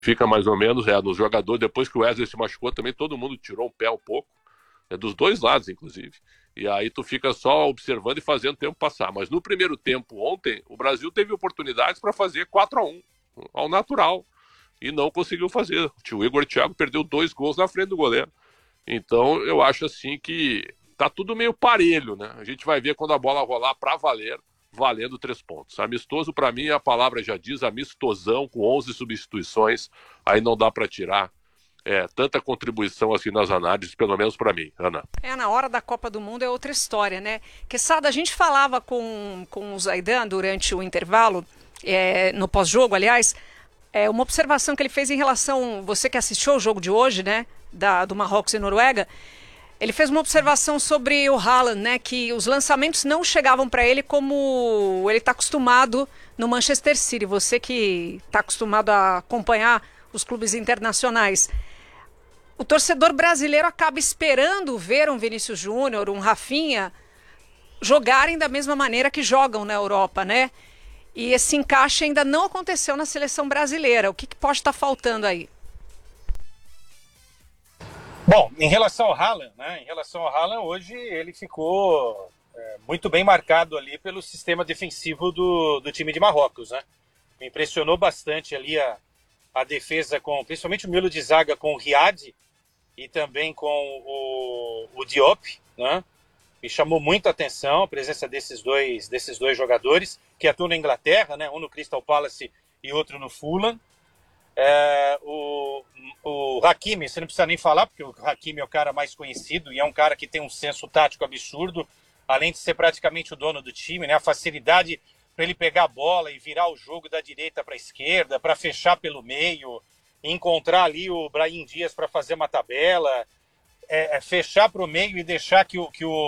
fica mais ou menos nos jogadores. Depois que o Wesley se machucou, também todo mundo tirou o pé um pouco, dos dois lados, inclusive. E aí tu fica só observando e fazendo o tempo passar. Mas no primeiro tempo, ontem, o Brasil teve oportunidades para fazer 4-1 ao natural. E não conseguiu fazer. O tio Igor Thiago perdeu 2 gols na frente do goleiro. Então, eu acho assim que tá tudo meio parelho, né? A gente vai ver quando a bola rolar para valer, valendo 3 pontos. Amistoso, para mim, a palavra já diz, amistosão, com 11 substituições, aí não dá para tirar tanta contribuição assim nas análises, pelo menos para mim, Ana. Na hora da Copa do Mundo é outra história, né? Quesada, a gente falava com o Zaidan durante o intervalo, no pós-jogo, aliás, uma observação que ele fez em relação, você que assistiu o jogo de hoje, né, do Marrocos e Noruega, ele fez uma observação sobre o Haaland, né, que os lançamentos não chegavam para ele como ele está acostumado no Manchester City. Você que está acostumado a acompanhar os clubes internacionais. O torcedor brasileiro acaba esperando ver um Vinícius Júnior, um Rafinha, jogarem da mesma maneira que jogam na Europa, né? E esse encaixe ainda não aconteceu na seleção brasileira. O que pode estar faltando aí? Bom, em relação ao Haaland, né? Em relação ao Haaland, hoje ele ficou muito bem marcado ali pelo sistema defensivo do time de Marrocos, né? Me impressionou bastante ali a defesa, principalmente o miolo de zaga com o Riad e também com o Diop, né? Me chamou muito a atenção a presença desses dois jogadores que atuam na Inglaterra, né? Um no Crystal Palace e outro no Fulham. O Hakimi, você não precisa nem falar, porque o Hakimi é o cara mais conhecido e é um cara que tem um senso tático absurdo, além de ser praticamente o dono do time, né? A facilidade para ele pegar a bola e virar o jogo da direita para a esquerda, para fechar pelo meio, encontrar ali o Brahim Dias para fazer uma tabela, fechar para o meio e deixar que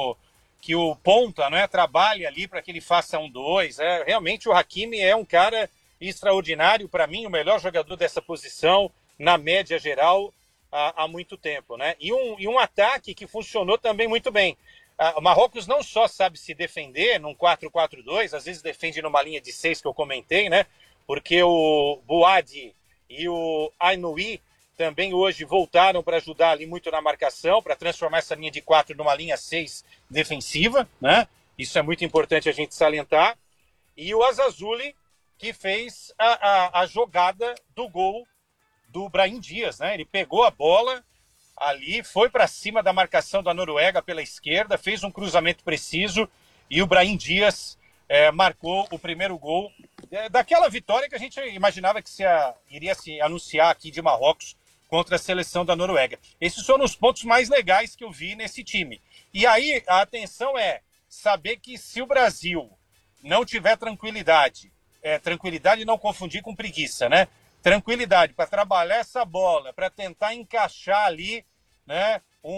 o ponta, né, trabalhe ali para que ele faça 1-2. Realmente o Hakimi é um cara extraordinário, para mim o melhor jogador dessa posição na média geral há muito tempo, né? E um ataque que funcionou também muito bem. O Marrocos não só sabe se defender num 4-4-2, às vezes defende numa linha de 6 que eu comentei, né? Porque o Bouadi e o Ainoui também hoje voltaram para ajudar ali muito na marcação, para transformar essa linha de 4 numa linha 6 defensiva, né? Isso é muito importante a gente salientar. E o Azazuli, que fez a jogada do gol do Brahim Dias, né? Ele pegou a bola ali, foi para cima da marcação da Noruega pela esquerda, fez um cruzamento preciso e o Brahim Dias marcou o primeiro gol daquela vitória que a gente imaginava que iria se anunciar aqui de Marrocos contra a seleção da Noruega. Esses foram os pontos mais legais que eu vi nesse time. E aí a atenção é saber que se o Brasil não tiver tranquilidade não confundir com preguiça, né? Tranquilidade para trabalhar essa bola, para tentar encaixar ali, né,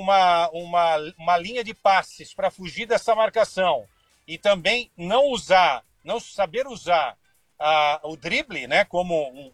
uma linha de passes para fugir dessa marcação e também não saber usar o drible, né, como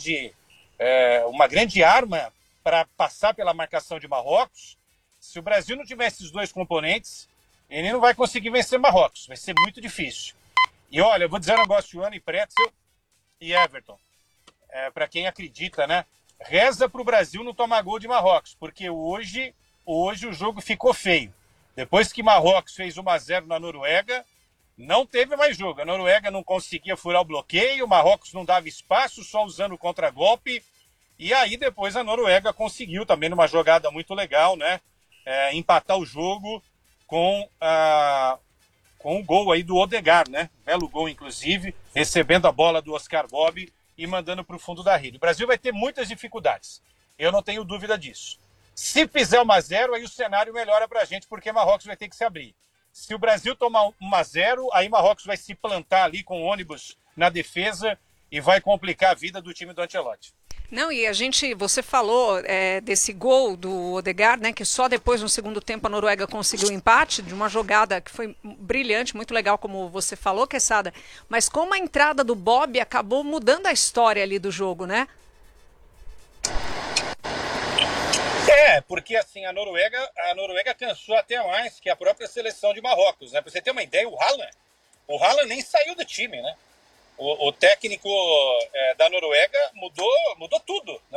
uma grande arma para passar pela marcação de Marrocos. Se o Brasil não tiver esses dois componentes, ele não vai conseguir vencer Marrocos, vai ser muito difícil. E olha, eu vou dizer um negócio, Joana e Pretzel e Everton. Para quem acredita, né? Reza para o Brasil não tomar gol de Marrocos, porque hoje o jogo ficou feio. Depois que Marrocos fez 1-0 na Noruega, não teve mais jogo. A Noruega não conseguia furar o bloqueio, o Marrocos não dava espaço, só usando o contragolpe. E aí depois a Noruega conseguiu também numa jogada muito legal, né? Empatar o jogo com o gol aí do Odegaard, né? Belo gol, inclusive, recebendo a bola do Oscar Bob e mandando para o fundo da rede. O Brasil vai ter muitas dificuldades. Eu não tenho dúvida disso. Se fizer 1-0, aí o cenário melhora para a gente, porque Marrocos vai ter que se abrir. Se o Brasil tomar 1-0, aí Marrocos vai se plantar ali com o ônibus na defesa e vai complicar a vida do time do Ancelotti. Não, e você falou desse gol do Odegaard, né, que só depois, no segundo tempo, a Noruega conseguiu o empate, de uma jogada que foi brilhante, muito legal, como você falou, Quesada, mas como a entrada do Bob acabou mudando a história ali do jogo, né? Porque assim, a Noruega cansou até mais que a própria seleção de Marrocos, né? Pra você ter uma ideia, o Haaland nem saiu do time, né? o técnico da Noruega mudou tudo, né?